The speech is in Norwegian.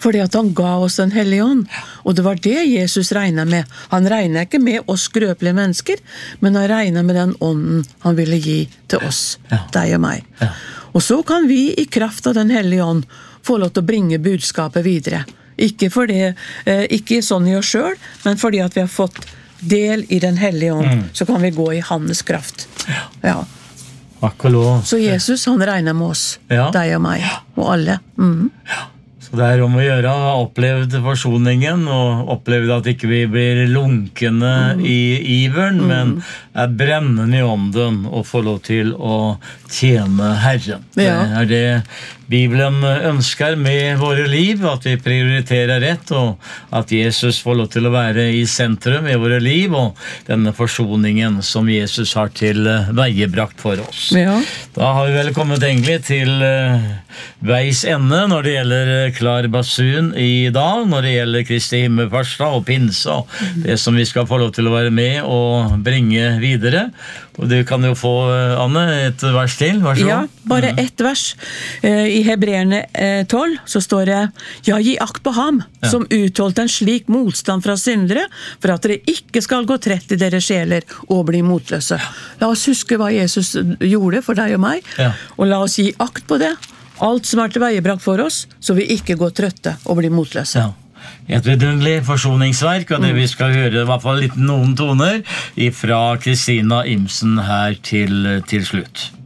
Fordi at han ga oss den hellige ånd. Og det var det Jesus regnet med. Han regnet ikke med oss skrøpelige mennesker, men han regnet med den ånden han ville gi til oss, deg og meg. Og så kan vi i kraft av den hellige ånd få lov til å bringe budskapet videre. Ikke sånn i oss selv, men fordi at vi har fått del i den hellige ånd, så kan vi gå i hans kraft. Ja. Akkurat. Så Jesus, han regner med oss, deg og meg, og alle. Så det om å gjøre å ha opplevd forsoningen, og opplevd at ikke vi blir lunkende i iveren, men brennende i ånden, og får lov til å tjene Herren. Det det Bibelen ønsker med våre liv, at vi prioriterer rett, og at Jesus får lov til å være i sentrum i våre liv, og denne forsoningen som Jesus har til veiebrakt for oss. Da har vi vel kommet egentlig til veis ende når det gjelder klar basun i dag, når det gjelder Kristi himmelfartsdag og pinse, og det som vi skal få lov til å være med og bringe videre. Og du kan jo få, Anne, et vers til, vær så god. Ja, bare ett vers. I Hebreerne 12 så står det: «Ja, gi akt på ham, som utholdt en slik motstand fra syndere, for at dere ikke skal gå trett i deres sjeler og bli motløse.» La oss huske hva Jesus gjorde for deg og meg, og la oss gi akt på det. Alt som til veiebrakt for oss, så vi ikke går trøtte og blir motløse. Et vidunderlig forsoningsverk, og det vi skal høre i hvert fall noen toner fra Kristina Imsen her til slutt.